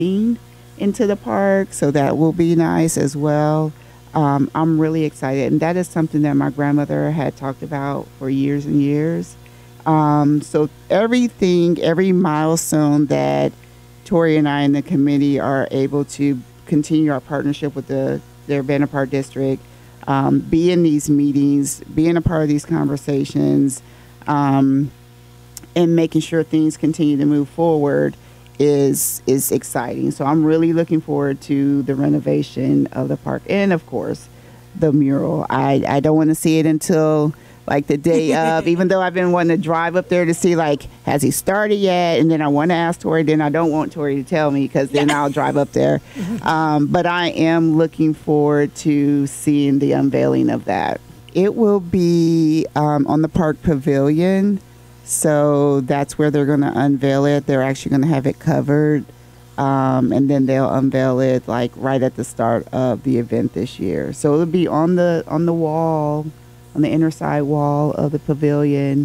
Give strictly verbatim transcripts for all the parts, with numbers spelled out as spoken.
into the park, so that will be nice as well. Um, I'm really excited, and that is something that my grandmother had talked about for years and years. Um, so everything, every milestone that Tori and I and the committee are able to continue our partnership with the, the Urbana Park District, um, be in these meetings, being a part of these conversations, um, and making sure things continue to move forward is is exciting. So I'm really looking forward to the renovation of the park, and of course the mural. I, I don't want to see it until like the day of, even though I've been wanting to drive up there to see, like, has he started yet? And then I want to ask Tori, then I don't want Tori to tell me, because then I'll drive up there. Um, but I am looking forward to seeing the unveiling of that. It will be um, on the park pavilion. So that's where they're going to unveil it. They're actually going to have it covered. Um, and then they'll unveil it like right at the start of the event this year. So it'll be on the on the wall, on the inner side wall of the pavilion.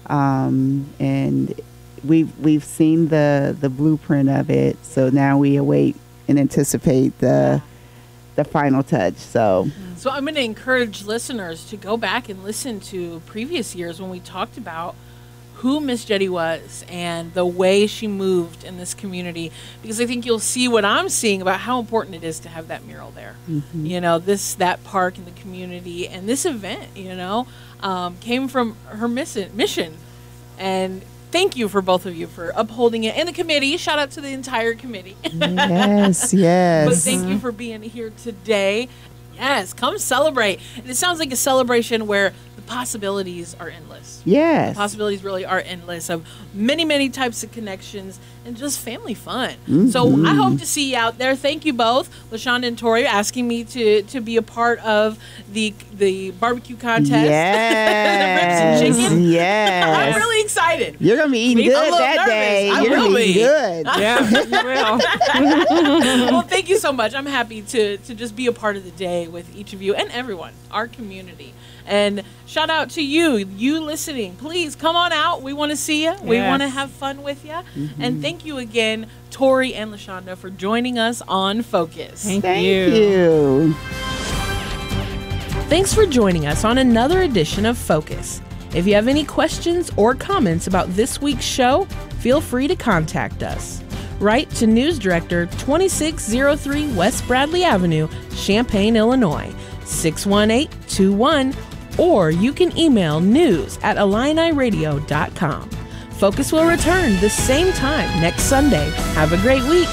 Um, and we've we've seen the, the blueprint of it. So now we await and anticipate the the final touch. So So I'm going to encourage listeners to go back and listen to previous years when we talked about who Miss Jetty was and the way she moved in this community, because I think you'll see what I'm seeing about how important it is to have that mural there. Mm-hmm. You know, this, that park in the community, and this event, you know, um, came from her mission, mission. And thank you for both of you for upholding it. And the committee, shout out to the entire committee. Yes, yes. But thank you for being here today. Yes, come celebrate. And it sounds like a celebration where the possibilities are endless. Yes. The possibilities really are endless of many, many types of connections and just family fun. Mm-hmm. So I hope to see you out there. Thank you both, LaShonda and Tori, asking me to, to be a part of the the barbecue contest. Yes. The ribs and chicken. Yes. I'm really excited. You're going to be eating good that nervous. day. I You're will going to be be. good. Yeah, you will. Well, thank you so much. I'm happy to, to just be a part of the day with each of you and everyone, our community. And shout out to you, you listening. Please come on out. We want to see you. We Yes. want to have fun with you. Mm-hmm. And thank you again, Tori and LaShonda, for joining us on Focus. Thank, Thank you. you. Thanks for joining us on another edition of Focus. If you have any questions or comments about this week's show, feel free to contact us. Write to News Director, twenty-six oh three West Bradley Avenue, Champaign, Illinois, six one eight two one, or you can email news at illini radio dot com. Focus will return the same time next Sunday. Have a great week.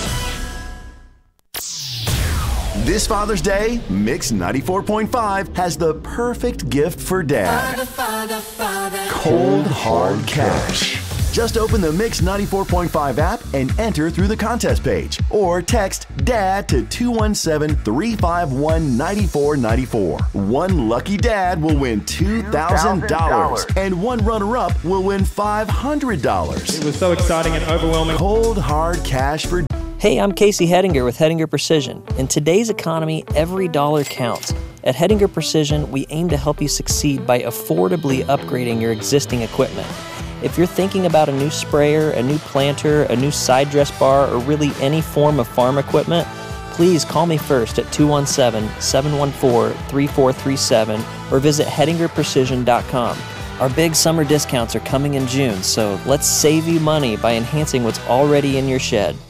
This Father's Day, Mix ninety-four point five has the perfect gift for Dad. Father, father, father. Cold Hard Cash. Just open the Mix ninety-four point five app and enter through the contest page, or text DAD to two one seven, three five one, nine four nine four. One lucky dad will win two thousand dollars, and one runner-up will win five hundred dollars. It was so exciting and overwhelming. Cold Hard Cash for Hey, I'm Casey Hedinger with Hedinger Precision. In today's economy, every dollar counts. At Hedinger Precision, we aim to help you succeed by affordably upgrading your existing equipment. If you're thinking about a new sprayer, a new planter, a new side dress bar, or really any form of farm equipment, please call me first at two one seven, seven one four, three four three seven or visit hedinger precision dot com. Our big summer discounts are coming in June, so let's save you money by enhancing what's already in your shed.